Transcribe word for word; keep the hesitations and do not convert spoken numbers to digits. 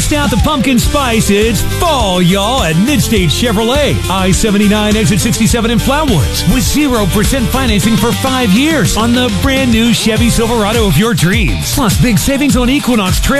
Bust out the pumpkin spice. It's fall, y'all, at Midstate Chevrolet. I seventy-nine, exit sixty-seven in Flatwoods. With zero percent financing for five years on the brand new Chevy Silverado of your dreams. Plus big savings on Equinox Trail